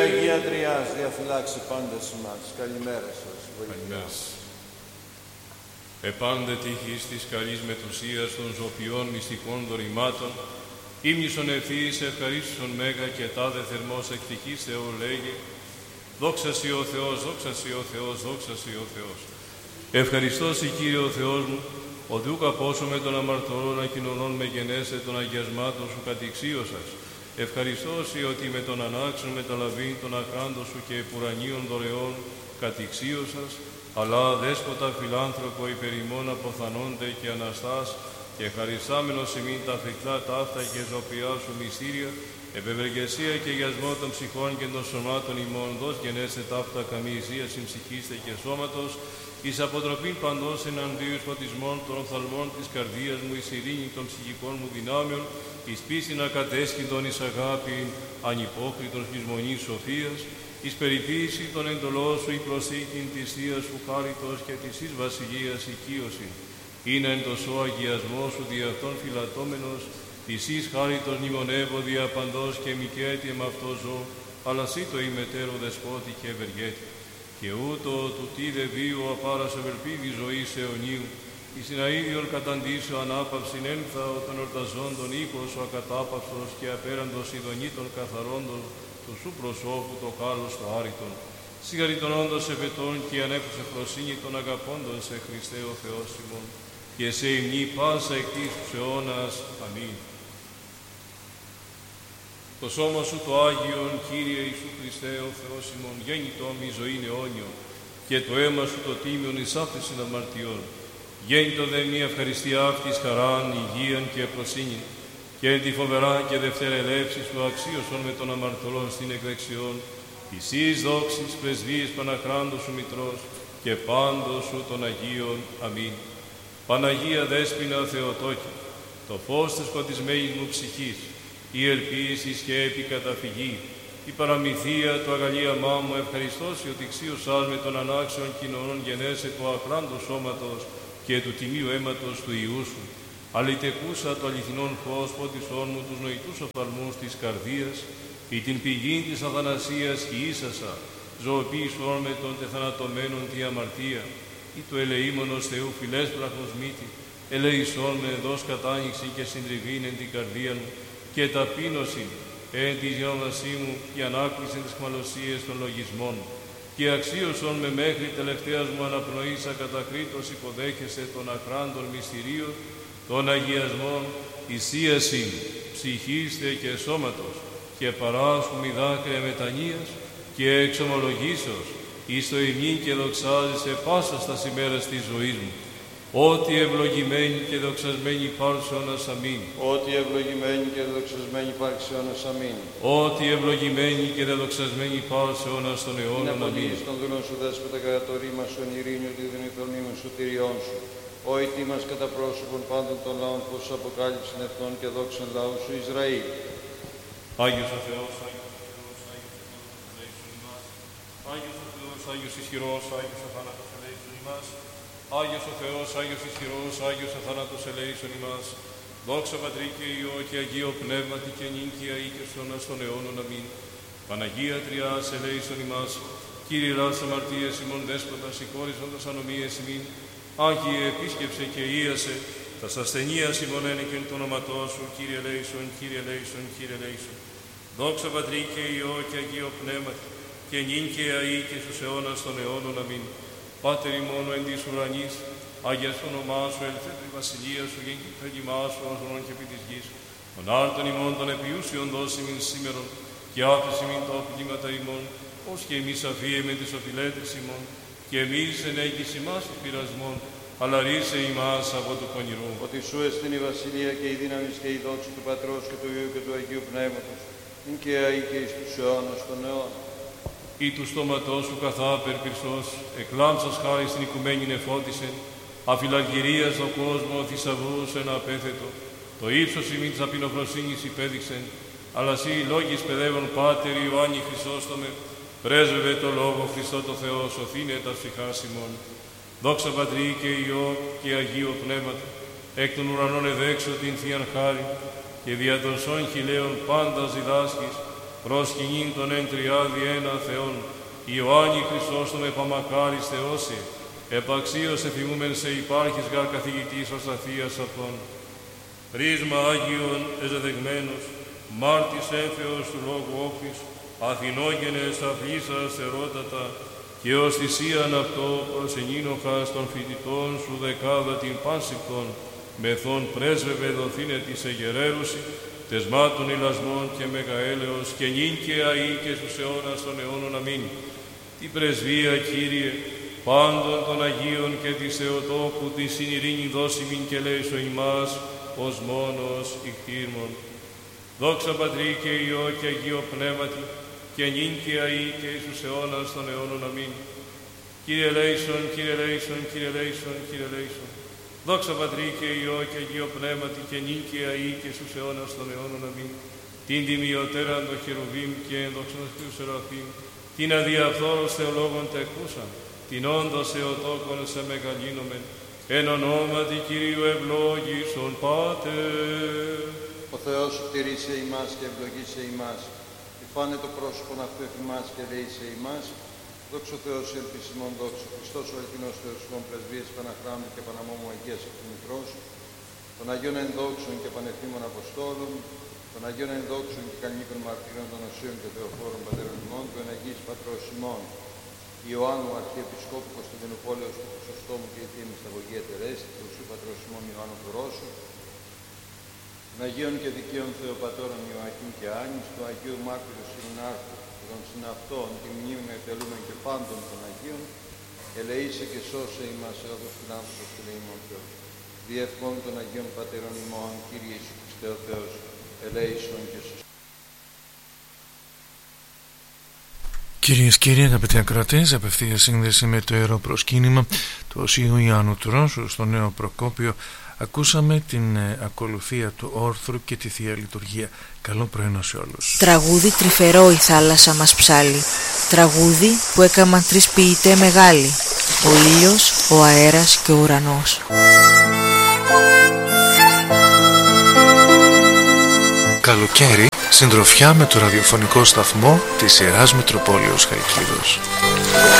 Αγία Τριάς, διαφυλάξει πάντες ημάς. Καλημέρα σας. Καλημέρα σας. Επάντε τύχης της καλής μετουσίας των ζωπιών μυστικών δωρημάτων, ύμνησον ευθύης ευχαρίστησον μέγα και τάδε θερμός εκτυχής Θεό λέγε, δόξα Σοι ο Θεός, δόξα Σοι ο Θεός, δόξα Σοι ο Θεός. Ευχαριστώ Σοι Κύριε ο Θεός μου, ότι ούκ απόσο με τον αμαρτωρών ακοινωνών με γενέσε των αγιασμάτων σου κατηξίωσας. Ευχαριστώ Σοι ότι με τον ανάξον μεταλαβήν των αχράντων σου και επουρανίων δωρεών κατηξίωσας, αλλά δέσποτα φιλάνθρωπο υπερημών αποθανόνται και αναστάς και χαρισάμενος ημίν τα φρικτά ταύτα και ζωπιά σου μυστήρια, επευεργεσία και γιασμό των ψυχών και των σωμάτων ημών, δώσ' γενέστε ταύτα καμιησία συμψυχήστε και σώματος, εις αποτροπήν παντός εναντίους φωτισμών των οφθαλμών της καρδίας μου, εις ειρήνη των ψυχικών μου δυνάμεων, εις πίστην ακατέσχυντον εις αγάπη ανυπόκριτον σχισμονής σοφίας, εις περιποίηση των εντολών σου η προσήκην της Θείας σου χάριτος και της εις βασιλείας οικείωσιν. Είναι εν τόσο αγιασμό σου δι' αυτόν φυλατώμενος, της εις χάριτος μνημονεύω δια παντός και μικέτη εμ' αυτό ζω, αλλά σύ το ημετέρω δεσπότη και ευεργέτη. Και ούτω του τι δε βίου απάρας ευελπίδη ζωής αιωνίου, εις την αΐδιον καταντήσω ανάπαυσιν ένθα των εορταζόντων οίκος ο ακατάπαυστος και απέραντος ειδονήτων καθαρόντων του σου προσώπου το κάλος το άρρητον, συγχαρητωνώντος εφετών και ανέχουσε φροσύνη των αγαπώντων σε Χριστέ ο Θεός ημών, και σε υμνή πάσα εκ της αιώνας. Αμήν. Το σώμα σου το Άγιον, Κύριε Ιησού Χριστέ ο Θεός ημών, γέννητο μη ζωήν αιώνιο, και το αίμα σου το τίμιον εις άφθησιν αμαρτιών. Γέννητο δε μία ευχαριστία αυτής χαράν, υγείαν και προσύνη, και εν τη φοβερά και δευτέρα ελεύση σου αξίωσον με των αμαρτωλών στην εκδεξιών, εις εις δόξης πρεσβείες Παναχράντος σου Μητρός και πάντος σου των Αγίων. Αμήν. Παναγία Δέσποινα Θεοτόκη, το φως της σκοτισμένης μου ψυχής, η ελπίση και επικαταφυγή, η παραμυθία του αγαλίαμά μου, ευχαριστώ Σοι ότι ξίωσάς με των ανάξεων κοινωνών γενέσε του αχράντου σώματος και του τιμίου αίματος του Υιού σου. Αλητεκούσα το αληθινόν φως φώτισόν μου τους νοητούς οφθαλμούς της καρδίας, ή την πηγή της αθανασίας χειήσασα, ζωοποίησόν με των τεθανατωμένων τη αμαρτία, ή του ελεήμονος Θεού φιλέσπραχος μύτη, ελεησόν με δώσ' κατάνοιξη και συντριβήν εν την καρδία μου, και ταπείνωση εν τη γενόμασή μου και ανάκλησεν τις χμαλωσίες των λογισμών, και αξίωσον με μέχρι τελευταίας μου αναπνοής ακατακρίτως υποδέχεσαι των αχράντων μυστηρίων, των αγιασμών, εισίαση ψυχήστε και σώματος, και παράσχου μη δάκρυα μετανοίας και εξομολογήσεως, εις το ημίν και δοξάζεσαι πάσα στα ημέρας της ζωής μου. Ότι ευλογημένη και δοξασμένη υπάρξεωνας. Αμήν. Ότι ευλογημένη και δοξασμένη υπάρξεωνας. Αμήν. Ότι ευλογημένη και δοξασμένη υπάρξεωνας των αιώνων. Αμήν. Των δούλων σου δέσποτα κατά το ρήμα σου εν ειρήνη, ότι δεν ηθορνήμων σωτηριών σου. Ο ετήμας κατά πρόσωπον πάντων των λαών, πως αποκάλυψην εθνών και δόξαν λαού σου Ισραήλ. Άγιος ο Θεός, Άγιος ο Θεός, Άγιος ο Θεός, Άγιος ισχυρός, Άγιος ο θάνατος ελέησον ημάς. Άγιος ο Θεός, Άγιος ισχυρός, Άγιος ο θάνατος ελέησον ημάς. Δόξα Πατρί και Υιό και Αγίο Πνεύματι και νύχια οίκεσονας των αιώνων. Αμήν. Παναγία Τριάς ελέησον ημάς. Κύριε Λάς αμαρτίες ημών δέσποτα, συγχώρησοντας ανομίες ημίν. Άγιε επίσκεψε και ίασε, τας ασθενείας ημών ένικεν το όνοματό σου. Κύριε ελέησον, Κύριε ελέησον, Κύριε ελέησον. Δόξα Πατρί και Υιό και Αγίο Πνεύματι και νύχια οίκες στους αιώνας των αιώνων. Αμήν. Πάτερ ημών εν της ουρανής, Άγιας το όνομά σου, ελθέτω η βασιλεία σου, γέννη το θέλημά σου, όνων και επί της γης. Των άρτων ημών των επιούσιων δώσει μην σήμερον, και άφηση μην τα οφειλήματα ημών, ως και εμείς αφίε με τις οφειλέτες ημών, και εμείς ενέγγις ημάς του πειρασμών, αλλά ρίσε ημάς από του πονηρού. Ότι σου εστιν η βασιλεία και η δύναμη και η δόξη του Πατρός και του Υιού και του Αγίου Πνεύματος, ειν και αεί και εις τους αιώνας των αιώνων. Ή του στόματός σου καθάπερ πυρσός, εκλάμψας χάρη στην οικουμένην εφώτισεν, αφιλαργυρίας το κόσμο θησαυρούς ένα απέθετο, το ύψος ημίν της απεινοφροσύνης υπέδειξεν, αλλά σοι λόγης παιδεύων Πάτερ Ιωάννη Χρυσόστομε, πρέσβευε το Λόγο Χριστό το Θεό, σωθήνε τα ψυχάς ημών. Δόξα Πατρί και Υιό και Αγίο Πνεύματι, εκ των ουρανών εδέξω την Θείαν χάρη, και δια των σών χιλέων πάντα διδάσκεις, προσκυνήν τον εν τριάδι ένα Θεόν, Ιωάννη Χρυσόστομ επαμακάρις Θεώσει, επαξίως εφημούμεν σε υπάρχεις γαρ καθηγητής ως αθείας αυτών. Ρίσμα Άγιον εζεδεγμένος, μάρτης έφεος του λόγου όφης, Αθηνόγενες αφλήσας ερώτατα, και ως θυσίαν αυτό προσενήνοχας των φοιτητών σου δεκάδα την πάνσικτον, μεθόν πρέσβευε δοθήνε της εγερέρουση, τεσμάτων ηλασμών και μεγαέλεος, και νυν και αεί και στους αιώνας των αιώνων αμήν. Την πρεσβεία, Κύριε, πάντων των Αγίων και της Θεοτόκου, την συνειρήνη δώσιμην και λέησο ημάς, ως μόνος ηχθήρμον. Δόξα Πατρί και Υιό και Αγίο Πνεύματι, και νυν και αεί και εις τους αιώνας των αιώνων αμήν. Κύριε λέησον, Κύριε λέησον, Κύριε λέησον, Κύριε λέησον. Δόξα Πατρί και Υιό και Αγίο Πνεύματι, και νυν και αεί και στους αιώνας των αιώνων αμήν. Την τιμιωτέραν των χερουβίμ και ενδόξαν του Σεραφείμ, την αδιαφθόρος θεολόγων τεκούσαν, την όντως Θεοτόκον σε μεγαλύνομεν, εν ονόματι Κυρίου ευλόγησον Πάτερ. Ο Θεός σου τηρήσε ημάς και ευλογήσε ημάς. Φάνε το πρόσωπον αυτού εφ' ημάς και λέει σε ημάς. Δόξα ο Θεός ελπισιμών, δόξα Χριστός ο ελπινός Θεός ημών, πρεσβείες Παναχράμου και Παναμόμου Αγίας εκ του Μικρός, των Αγίων ενδόξων και πανεφήμων Αποστόλων, των Αγίων ενδόξων και κανονικών μαρτύρων των Οσίων και Θεοφόρων Πατέρων ημών, του εν Αγίης Πατρός ημών, Ιωάννου Αρχιεπισκόπου Κωνσταντινουπόλεως του Χρυσοστόμου και η Μυσταγωγία Τερέστη, του Οσίου Πατρός ημών Ιωάννου του Ρώσου, των Αγίων και Δικαίων Θεοπατώρων Ιωακήμ και Άνης, του Αγίου Μάρτυρου Συνάρχου, των συναυτών, τη μνήμη εκτελούμεν και πάντων των Αγίων, ελεήσε και σώσε ημάς έδος την άνθρωπος και ημών Θεός. Διευκόν των Αγίων Πατέρων ημών, Κύριε Ιησού Χριστέ ο Θεός, ελέησον και σώσε. Κυρίες και κύριοι, αγαπητοί ακροατές, απευθείας σύνδεση με το Ιερό Προσκύνημα του Οσίου Ιωάννου του Ρώσου στο Νέο Προκόπιο. Ακούσαμε την ακολουθία του όρθρου και τη Θεία Λειτουργία. Καλό πρωινό σε όλους. Τραγούδι τρυφερό η θάλασσα μας ψάλει. Τραγούδι που έκαμαν τρεις ποιητέ μεγάλοι. Ο ήλιος, ο αέρας και ο ουρανός. Καλοκαίρι, συντροφιά με το ραδιοφωνικό σταθμό της Ιεράς Μητροπόλεως Χαλκίδος.